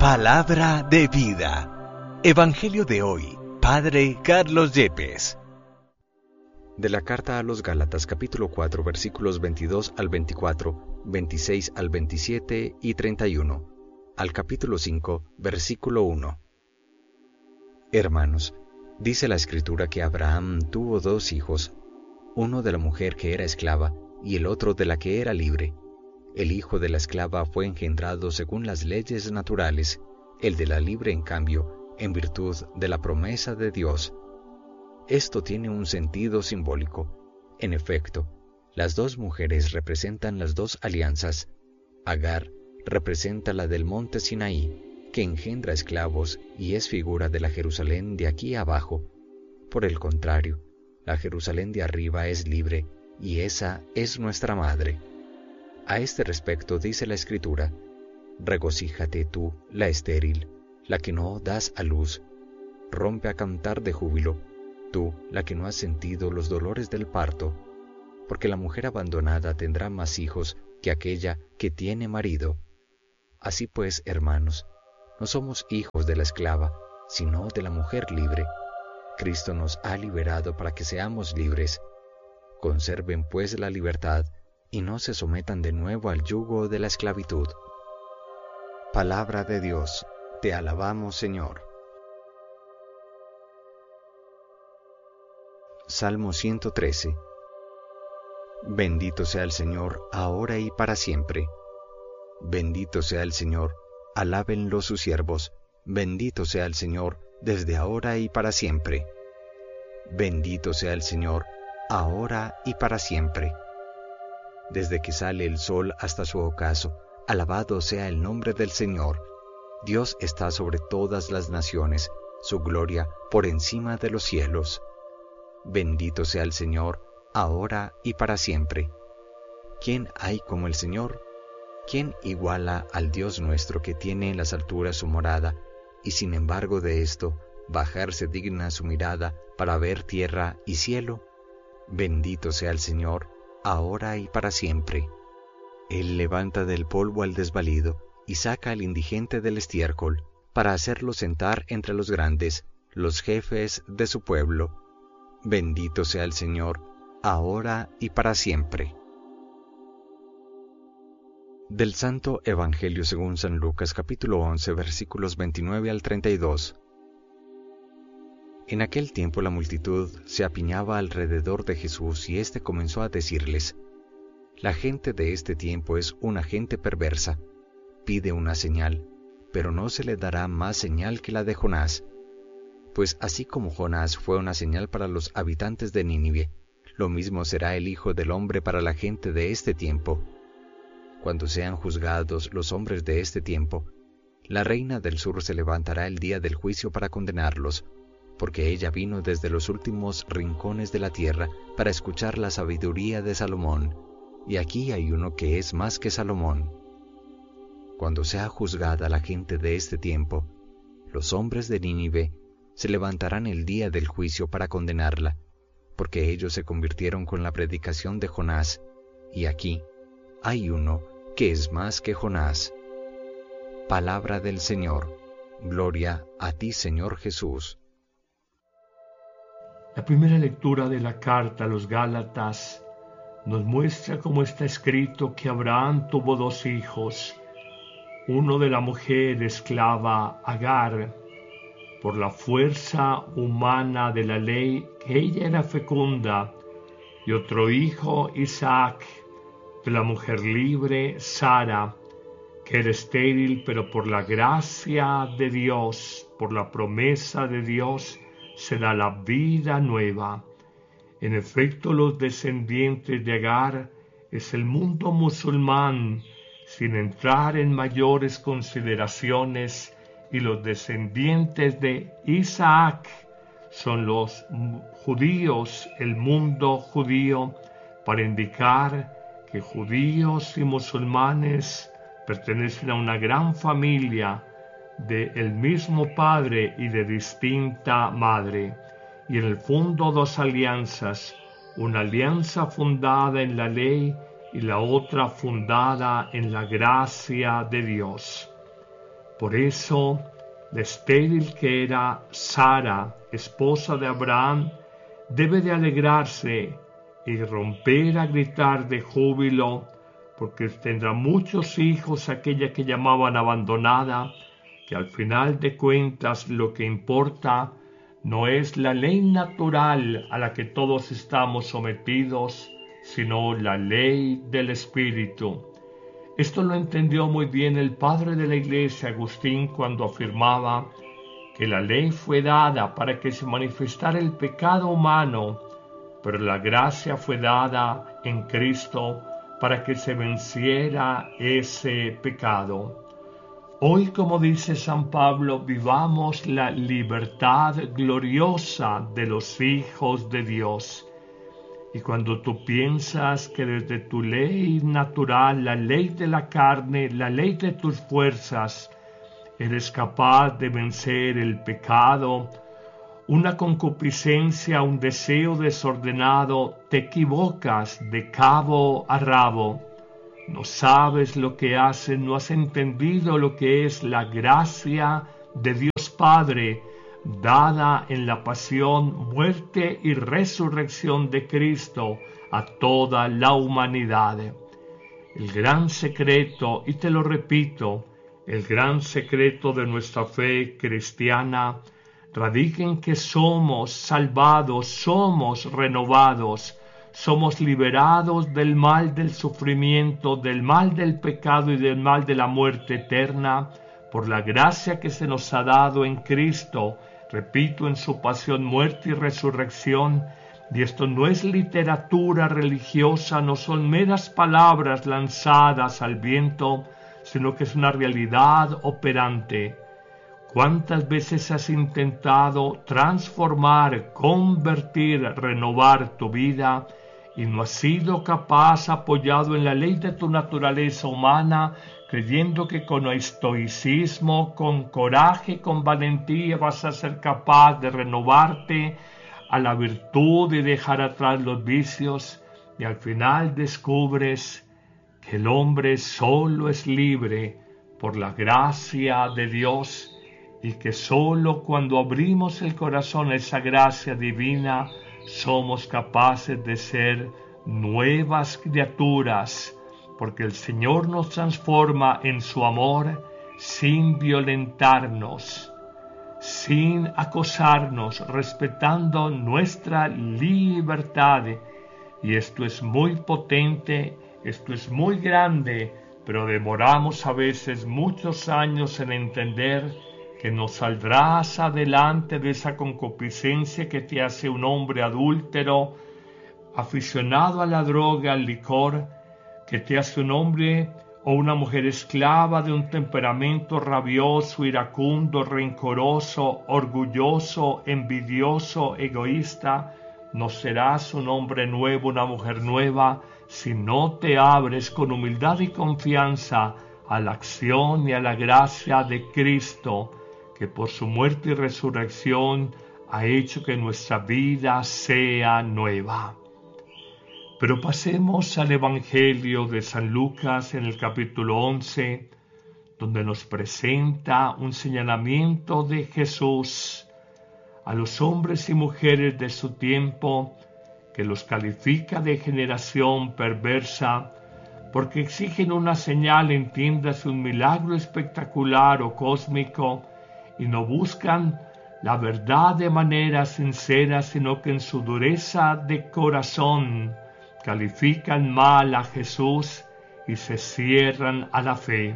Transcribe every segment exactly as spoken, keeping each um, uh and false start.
Palabra de vida. Evangelio de hoy, Padre Carlos Yepes. De la carta a los Gálatas, capítulo cuatro, versículos veintidós al veinticuatro, veintiséis al veintisiete y treinta y uno, al capítulo cinco, versículo uno. Hermanos, dice la Escritura que Abraham tuvo dos hijos, uno de la mujer que era esclava y el otro de la que era libre. El hijo de la esclava fue engendrado según las leyes naturales, el de la libre, en cambio, en virtud de la promesa de Dios. Esto tiene un sentido simbólico. En efecto, las dos mujeres representan las dos alianzas. Agar representa la del monte Sinaí, que engendra esclavos y es figura de la Jerusalén de aquí abajo. Por el contrario, la Jerusalén de arriba es libre, y esa es nuestra madre. A este respecto dice la Escritura: regocíjate tú, la estéril, la que no das a luz, rompe a cantar de júbilo, tú, la que no has sentido los dolores del parto, porque la mujer abandonada tendrá más hijos que aquella que tiene marido. Así pues, hermanos, no somos hijos de la esclava, sino de la mujer libre. Cristo nos ha liberado para que seamos libres. Conserven pues la libertad, y no se sometan de nuevo al yugo de la esclavitud. Palabra de Dios, te alabamos, Señor. Salmo ciento trece. Bendito sea el Señor, ahora y para siempre. Bendito sea el Señor, alábenlo sus siervos. Bendito sea el Señor, desde ahora y para siempre. Bendito sea el Señor, ahora y para siempre. Desde que sale el sol hasta su ocaso, alabado sea el nombre del Señor. Dios está sobre todas las naciones, su gloria por encima de los cielos. Bendito sea el Señor, ahora y para siempre. ¿Quién hay como el Señor? ¿Quién iguala al Dios nuestro, que tiene en las alturas su morada, y sin embargo de esto, bajarse digna su mirada para ver tierra y cielo? Bendito sea el Señor, ahora y para siempre. Él levanta del polvo al desvalido y saca al indigente del estiércol, para hacerlo sentar entre los grandes, los jefes de su pueblo. Bendito sea el Señor, ahora y para siempre. Del Santo Evangelio según San Lucas, capítulo once, versículos veintinueve al treinta y dos. En aquel tiempo la multitud se apiñaba alrededor de Jesús, y éste comenzó a decirles: la gente de este tiempo es una gente perversa. Pide una señal, pero no se le dará más señal que la de Jonás. Pues así como Jonás fue una señal para los habitantes de Nínive, lo mismo será el Hijo del Hombre para la gente de este tiempo. Cuando sean juzgados los hombres de este tiempo, la reina del sur se levantará el día del juicio para condenarlos, porque ella vino desde los últimos rincones de la tierra para escuchar la sabiduría de Salomón, y aquí hay uno que es más que Salomón. Cuando sea juzgada la gente de este tiempo, los hombres de Nínive se levantarán el día del juicio para condenarla, porque ellos se convirtieron con la predicación de Jonás, y aquí hay uno que es más que Jonás. Palabra del Señor. Gloria a ti, Señor Jesús. La primera lectura de la carta a los Gálatas nos muestra cómo está escrito que Abraham tuvo dos hijos, uno de la mujer esclava Agar, por la fuerza humana de la ley, que ella era fecunda, y otro hijo, Isaac, de la mujer libre, Sara, que era estéril, pero por la gracia de Dios, por la promesa de Dios, se da la vida nueva. En efecto, los descendientes de Agar es el mundo musulmán, sin entrar en mayores consideraciones, y los descendientes de Isaac son los judíos, el mundo judío, para indicar que judíos y musulmanes pertenecen a una gran familia del mismo padre y de distinta madre, y en el fondo dos alianzas, una alianza fundada en la ley y la otra fundada en la gracia de Dios. Por eso, la estéril que era Sara, esposa de Abraham, debe de alegrarse y romper a gritar de júbilo, porque tendrá muchos hijos aquella que llamaban abandonada, que al final de cuentas lo que importa no es la ley natural a la que todos estamos sometidos, sino la ley del Espíritu. Esto lo entendió muy bien el padre de la Iglesia, Agustín, cuando afirmaba que la ley fue dada para que se manifestara el pecado humano, pero la gracia fue dada en Cristo para que se venciera ese pecado. Hoy, como dice San Pablo, vivamos la libertad gloriosa de los hijos de Dios. Y cuando tú piensas que desde tu ley natural, la ley de la carne, la ley de tus fuerzas, eres capaz de vencer el pecado, una concupiscencia, un deseo desordenado, te equivocas de cabo a rabo. No sabes lo que haces, no has entendido lo que es la gracia de Dios Padre, dada en la pasión, muerte y resurrección de Cristo a toda la humanidad. El gran secreto, y te lo repito, el gran secreto de nuestra fe cristiana radica en que somos salvados, somos renovados, somos liberados del mal del sufrimiento, del mal del pecado y del mal de la muerte eterna, por la gracia que se nos ha dado en Cristo, repito, en su pasión, muerte y resurrección. Y esto no es literatura religiosa, no son meras palabras lanzadas al viento, sino que es una realidad operante. ¿Cuántas veces has intentado transformar, convertir, renovar tu vida y no has sido capaz, apoyado en la ley de tu naturaleza humana, creyendo que con estoicismo, con coraje, con valentía vas a ser capaz de renovarte a la virtud y dejar atrás los vicios, y al final descubres que el hombre solo es libre por la gracia de Dios, y que solo cuando abrimos el corazón a esa gracia divina somos capaces de ser nuevas criaturas, porque el Señor nos transforma en su amor sin violentarnos, sin acosarnos, respetando nuestra libertad. Y esto es muy potente, esto es muy grande, pero demoramos a veces muchos años en entender que no saldrás adelante de esa concupiscencia que te hace un hombre adúltero, aficionado a la droga, al licor, que te hace un hombre o una mujer esclava de un temperamento rabioso, iracundo, rencoroso, orgulloso, envidioso, egoísta. No serás un hombre nuevo, una mujer nueva, si no te abres con humildad y confianza a la acción y a la gracia de Cristo, que por su muerte y resurrección ha hecho que nuestra vida sea nueva. Pero pasemos al Evangelio de San Lucas en el capítulo once, donde nos presenta un señalamiento de Jesús a los hombres y mujeres de su tiempo, que los califica de generación perversa, porque exigen una señal, entiéndase, un milagro espectacular o cósmico, y no buscan la verdad de manera sincera, sino que en su dureza de corazón califican mal a Jesús y se cierran a la fe.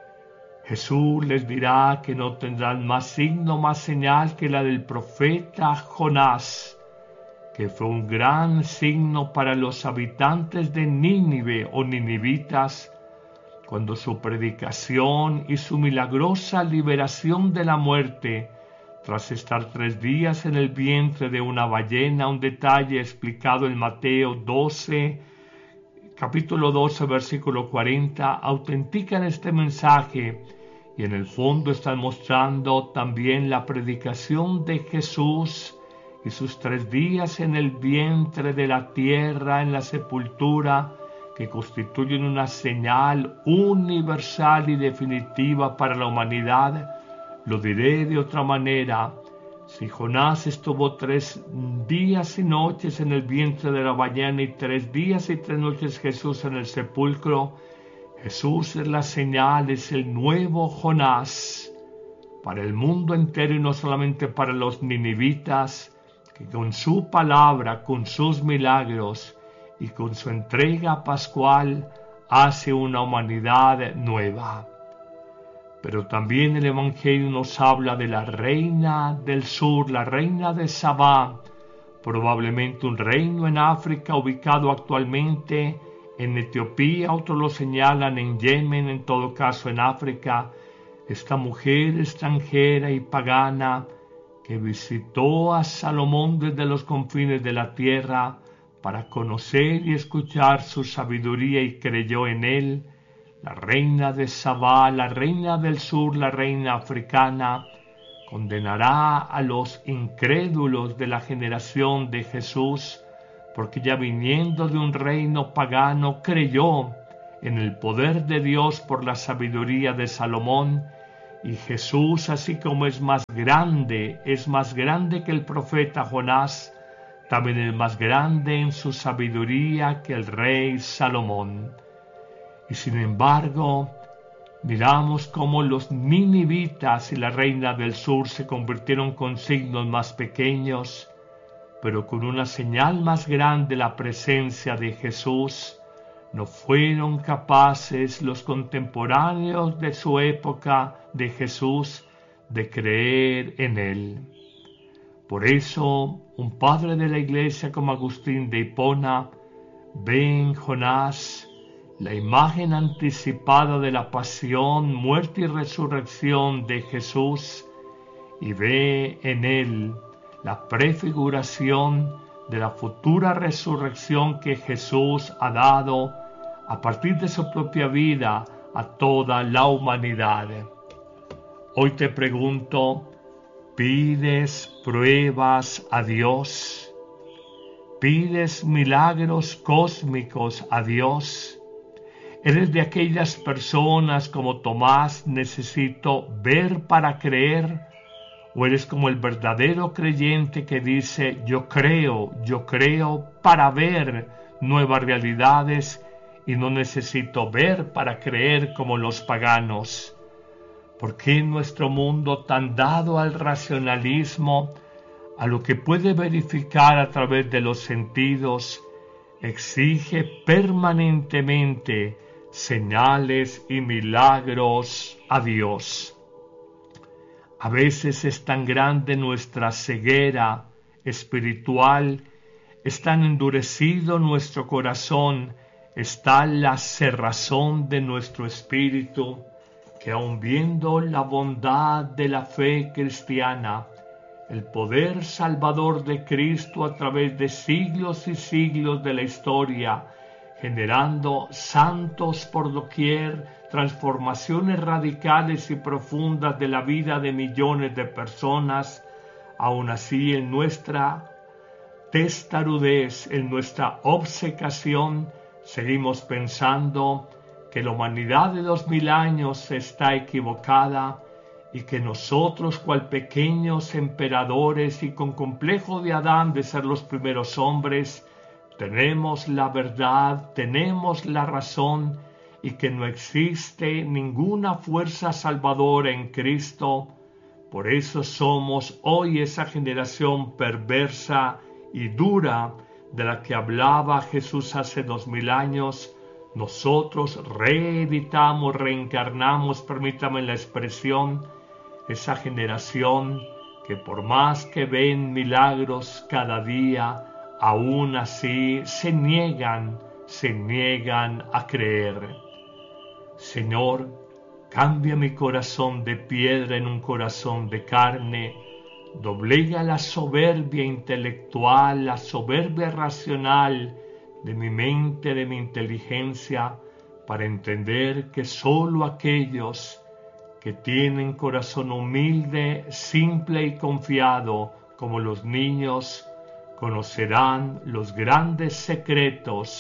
Jesús les dirá que no tendrán más signo, más señal que la del profeta Jonás, que fue un gran signo para los habitantes de Nínive o ninivitas, cuando su predicación y su milagrosa liberación de la muerte, tras estar tres días en el vientre de una ballena, un detalle explicado en Mateo doce, capítulo doce, versículo cuarenta, autentican este mensaje y en el fondo están mostrando también la predicación de Jesús y sus tres días en el vientre de la tierra, en la sepultura, que constituyen una señal universal y definitiva para la humanidad, lo diré de otra manera. Si Jonás estuvo tres días y noches en el vientre de la ballena y tres días y tres noches Jesús en el sepulcro, Jesús es la señal, es el nuevo Jonás para el mundo entero y no solamente para los ninivitas, que con su palabra, con sus milagros y con su entrega pascual hace una humanidad nueva. Pero también el Evangelio nos habla de la reina del sur, la reina de Sabá, probablemente un reino en África ubicado actualmente en Etiopía, otros lo señalan en Yemen, en todo caso en África. Esta mujer extranjera y pagana que visitó a Salomón desde los confines de la tierra para conocer y escuchar su sabiduría y creyó en él, la reina de Sabá, la reina del sur, la reina africana, condenará a los incrédulos de la generación de Jesús, porque ya viniendo de un reino pagano creyó en el poder de Dios por la sabiduría de Salomón, y Jesús, así como es más grande, es más grande que el profeta Jonás, también es más grande en su sabiduría que el rey Salomón. Y sin embargo, miramos cómo los ninivitas y la reina del sur se convirtieron con signos más pequeños, pero con una señal más grande, la presencia de Jesús. No fueron capaces los contemporáneos de su época de Jesús de creer en él. Por eso, un padre de la iglesia como Agustín de Hipona ve en Jonás la imagen anticipada de la pasión, muerte y resurrección de Jesús, y ve en él la prefiguración de la futura resurrección que Jesús ha dado a partir de su propia vida a toda la humanidad. Hoy te pregunto, ¿pides pruebas a Dios? ¿Pides milagros cósmicos a Dios? ¿Eres de aquellas personas como Tomás, necesito ver para creer? ¿O eres como el verdadero creyente que dice, yo creo, yo creo para ver nuevas realidades y no necesito ver para creer como los paganos? ¿Por qué en nuestro mundo tan dado al racionalismo, a lo que puede verificar a través de los sentidos, exige permanentemente señales y milagros a Dios? A veces es tan grande nuestra ceguera espiritual, es tan endurecido nuestro corazón, está la cerrazón de nuestro espíritu, que aun viendo la bondad de la fe cristiana, el poder salvador de Cristo a través de siglos y siglos de la historia, generando santos por doquier, transformaciones radicales y profundas de la vida de millones de personas, aun así en nuestra testarudez, en nuestra obcecación, seguimos pensando que la humanidad de dos mil años está equivocada y que nosotros, cual pequeños emperadores y con complejo de Adán de ser los primeros hombres, tenemos la verdad, tenemos la razón y que no existe ninguna fuerza salvadora en Cristo. Por eso somos hoy esa generación perversa y dura de la que hablaba Jesús hace dos mil años. Nosotros reeditamos, reencarnamos, permítame la expresión, esa generación que por más que ven milagros cada día, aún así se niegan, se niegan a creer. Señor, cambia mi corazón de piedra en un corazón de carne, doblega la soberbia intelectual, la soberbia racional de mi mente, de mi inteligencia, para entender que sólo aquellos que tienen corazón humilde, simple y confiado, como los niños, conocerán los grandes secretos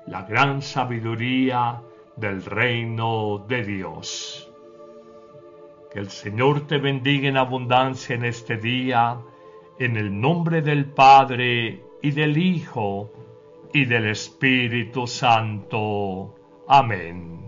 la gran sabiduría del reino de Dios. Que el Señor te bendiga en abundancia en este día, en el nombre del Padre, y del Hijo, y del Espíritu Santo. Amén.